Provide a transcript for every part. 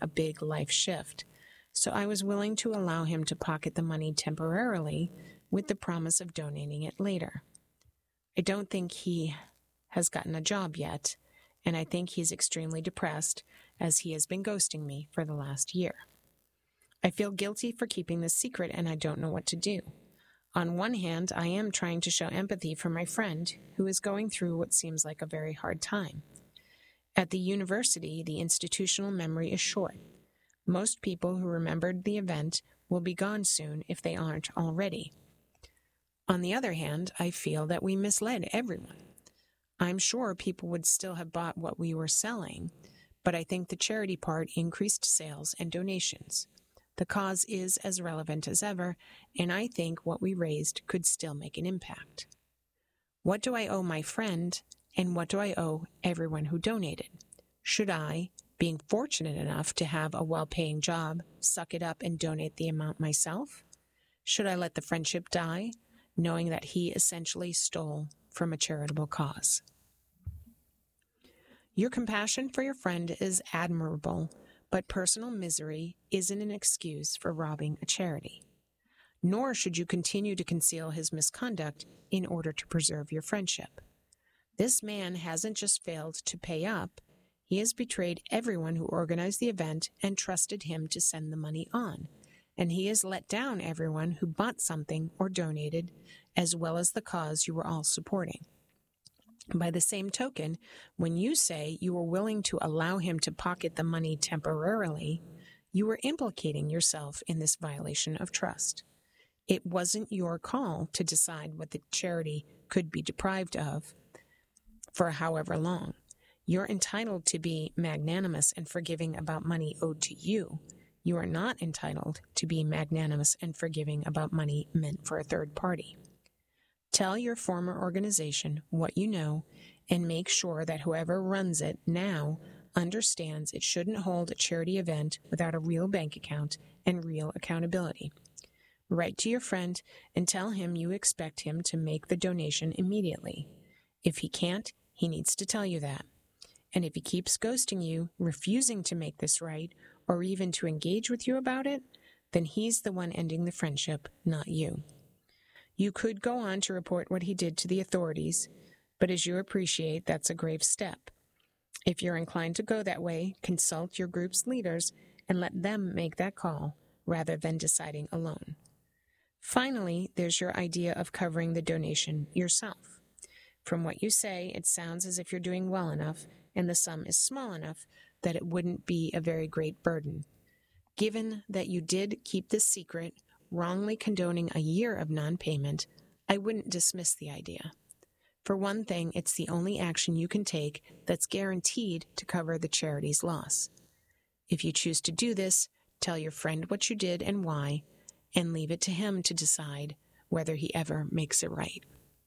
a big life shift, so I was willing to allow him to pocket the money temporarily with the promise of donating it later. I don't think he has gotten a job yet, and I think he's extremely depressed as he has been ghosting me for the last year. I feel guilty for keeping this secret, and I don't know what to do. On one hand, I am trying to show empathy for my friend who is going through what seems like a very hard time. At the university, the institutional memory is short. Most people who remembered the event will be gone soon if they aren't already. On the other hand, I feel that we misled everyone. I'm sure people would still have bought what we were selling, but I think the charity part increased sales and donations. The cause is as relevant as ever, and I think what we raised could still make an impact. What do I owe my friend, and what do I owe everyone who donated? Should I, being fortunate enough to have a well-paying job, suck it up and donate the amount myself? Should I let the friendship die, knowing that he essentially stole from a charitable cause? Your compassion for your friend is admirable, but personal misery isn't an excuse for robbing a charity. Nor should you continue to conceal his misconduct in order to preserve your friendship. This man hasn't just failed to pay up, he has betrayed everyone who organized the event and trusted him to send the money on, and he has let down everyone who bought something or donated, as well as the cause you were all supporting. By the same token, when you say you were willing to allow him to pocket the money temporarily, you were implicating yourself in this violation of trust. It wasn't your call to decide what the charity could be deprived of for however long. You're entitled to be magnanimous and forgiving about money owed to you. You are not entitled to be magnanimous and forgiving about money meant for a third party. Tell your former organization what you know and make sure that whoever runs it now understands it shouldn't hold a charity event without a real bank account and real accountability. Write to your friend and tell him you expect him to make the donation immediately. If he can't, he needs to tell you that. And if he keeps ghosting you, refusing to make this right, or even to engage with you about it, then he's the one ending the friendship, not you. You could go on to report what he did to the authorities, but as you appreciate, that's a grave step. If you're inclined to go that way, consult your group's leaders and let them make that call rather than deciding alone. Finally, there's your idea of covering the donation yourself. From what you say, it sounds as if you're doing well enough and the sum is small enough that it wouldn't be a very great burden. Given that you did keep this secret, wrongly condoning a year of non-payment, I wouldn't dismiss the idea. For one thing, it's the only action you can take that's guaranteed to cover the charity's loss. If you choose to do this, tell your friend what you did and why, and leave it to him to decide whether he ever makes it right.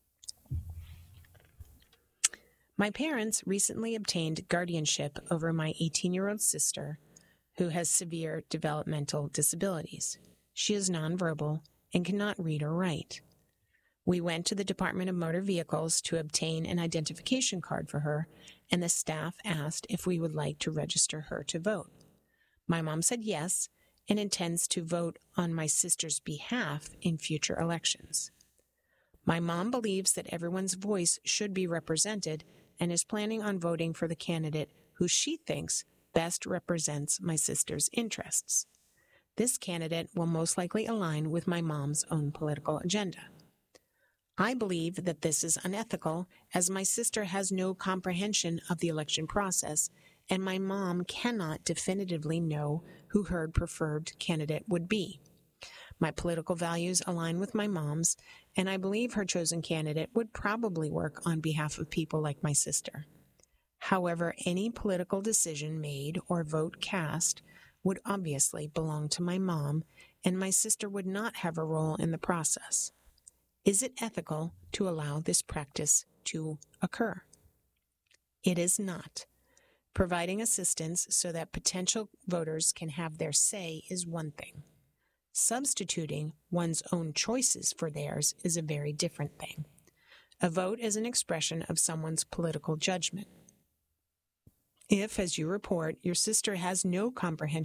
My parents recently obtained guardianship over my 18-year-old sister, who has severe developmental disabilities. She is nonverbal and cannot read or write. We went to the Department of Motor Vehicles to obtain an identification card for her, and the staff asked if we would like to register her to vote. My mom said yes, and intends to vote on my sister's behalf in future elections. My mom believes that everyone's voice should be represented and is planning on voting for the candidate who she thinks best represents my sister's interests. This candidate will most likely align with my mom's own political agenda. I believe that this is unethical, as my sister has no comprehension of the election process, and my mom cannot definitively know who her preferred candidate would be. My political values align with my mom's, and I believe her chosen candidate would probably work on behalf of people like my sister. However, any political decision made or vote cast would obviously belong to my mom, and my sister would not have a role in the process. Is it ethical to allow this practice to occur? It is not. Providing assistance so that potential voters can have their say is one thing. Substituting one's own choices for theirs is a very different thing. A vote is an expression of someone's political judgment. If, as you report, your sister has no comprehension